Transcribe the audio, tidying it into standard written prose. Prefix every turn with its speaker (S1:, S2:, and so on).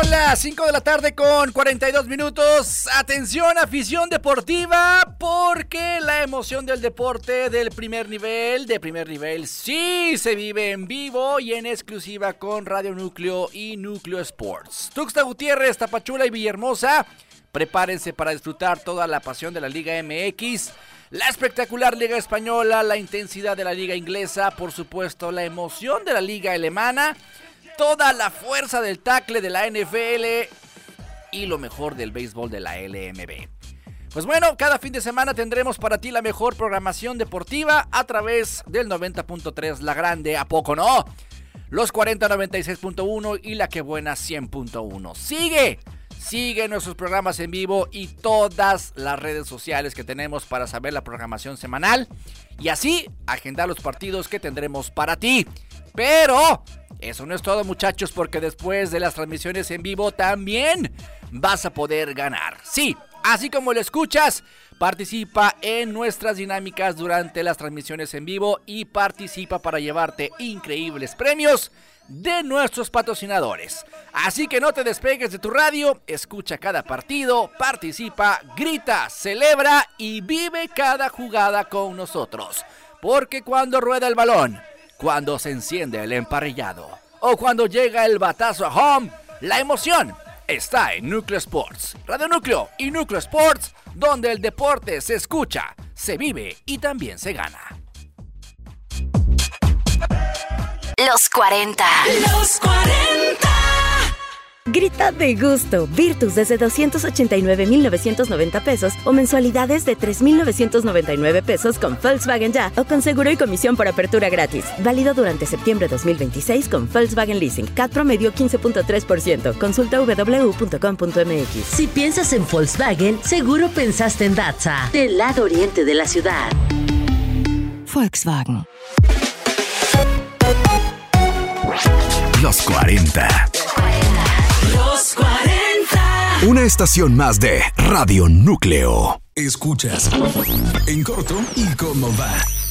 S1: Son las 5 de la tarde con 42 minutos. Atención, afición deportiva, porque la emoción del deporte de primer nivel, sí se vive en vivo y en exclusiva con Radio Núcleo y Núcleo Sports. Tuxtla Gutiérrez, Tapachula y Villahermosa, prepárense para disfrutar toda la pasión de la Liga MX, la espectacular Liga Española, la intensidad de la Liga Inglesa, por supuesto la emoción de la Liga Alemana, toda la fuerza del tackle de la NFL y lo mejor del béisbol de la LMB. Pues bueno, cada fin de semana tendremos para ti la mejor programación deportiva a través del 90.3 La Grande, ¿a poco no? Los 40 96.1 y la que buena 100.1. Sigue nuestros programas en vivo y todas las redes sociales que tenemos para saber la programación semanal y así agendar los partidos que tendremos para ti. Pero eso no es todo, muchachos, porque después de las transmisiones en vivo también vas a poder ganar. Sí, así como lo escuchas, participa en nuestras dinámicas durante las transmisiones en vivo y participa para llevarte increíbles premios de nuestros patrocinadores. Así que no te despegues de tu radio, escucha cada partido, participa, grita, celebra y vive cada jugada con nosotros. Porque cuando rueda el balón, cuando se enciende el emparrillado o cuando llega el batazo a home, la emoción está en Núcleo Sports, Radio Núcleo y Núcleo Sports, donde el deporte se escucha, se vive y también se gana.
S2: Los 40. Los 40.
S3: Grita de gusto. Virtus desde 289,990 pesos o mensualidades de 3,999 pesos con Volkswagen Ya o con seguro y comisión por apertura gratis. Válido durante septiembre 2026 con Volkswagen Leasing. CAT promedio 15.3%. Consulta www.com.mx.
S4: Si piensas en Volkswagen, seguro pensaste en Datza, del lado oriente de la ciudad.
S3: Volkswagen.
S5: Los 40.
S2: Los 40.
S5: Una estación más de Radio Núcleo. Escuchas En Corto y Cómo Va.